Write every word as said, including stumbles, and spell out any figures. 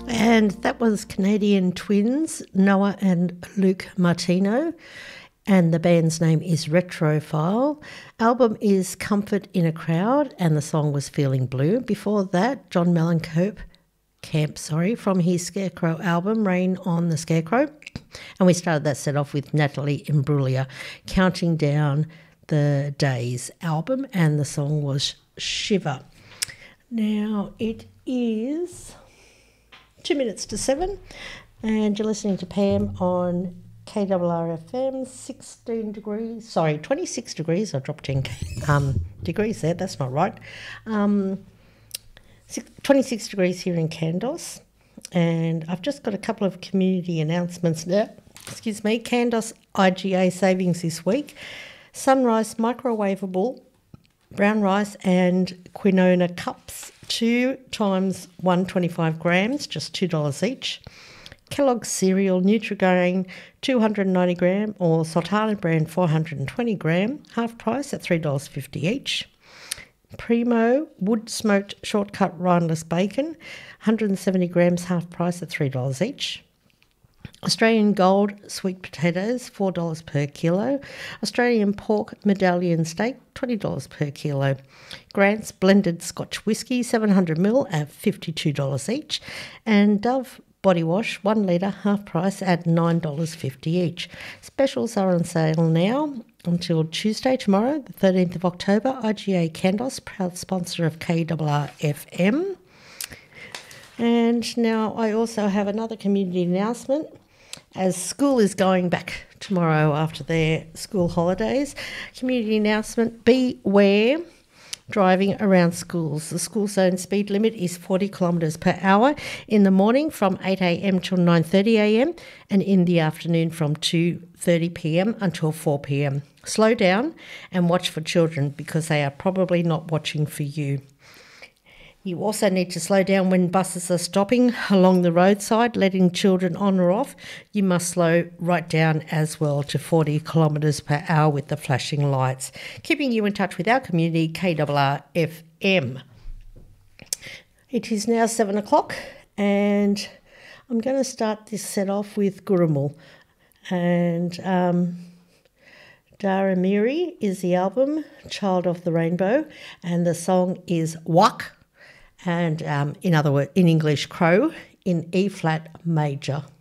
And that was Canadian twins, Noah and Luke Martino. And the band's name is Retrophile. Album is Comfort in a Crowd, and the song was Feeling Blue. Before that, John Mellencamp, Camp, sorry, from his Scarecrow album, Rain on the Scarecrow. And we started that set off with Natalie Imbruglia, Counting Down the Days album, and the song was Shiver. Now it is two minutes to seven, and you're listening to Pam on K R R F M, sixteen degrees, sorry, twenty-six degrees. I dropped ten um, degrees there, that's not right. Um, twenty-six degrees here in Kandos, and I've just got a couple of community announcements now. Excuse me, Kandos I G A savings this week. Sunrise microwavable brown rice and quinoa cups, two times one hundred twenty-five grams, just two dollars each. Kellogg's cereal Nutrigrain two hundred ninety gram or Sultana brand four hundred twenty gram, half price at three dollars fifty each. Primo wood smoked shortcut rindeless bacon, one hundred seventy grams, half price at three dollars each. Australian Gold sweet potatoes, four dollars per kilo. Australian pork medallion steak, twenty dollars per kilo. Grant's blended Scotch whisky, seven hundred milliliters at fifty-two dollars each. And Dove body wash, one litre, half price at nine dollars fifty each. Specials are on sale now until Tuesday, tomorrow, the thirteenth of October. I G A Kandos, proud sponsor of K R R F M. And now I also have another community announcement. As school is going back tomorrow after their school holidays, community announcement, beware driving around schools. The school zone speed limit is forty kilometres per hour in the morning from eight a m till nine thirty a m and in the afternoon from two thirty p m until four p m. Slow down and watch for children because they are probably not watching for you. You also need to slow down when buses are stopping along the roadside, letting children on or off. You must slow right down as well to forty kilometres per hour with the flashing lights. Keeping you in touch with our community, K R R F M. It is now seven o'clock and I'm going to start this set off with Gurumul. And um, Dara Miri is the album, Child of the Rainbow, and the song is Wak. And um, in other words, in English, crow, in E flat major.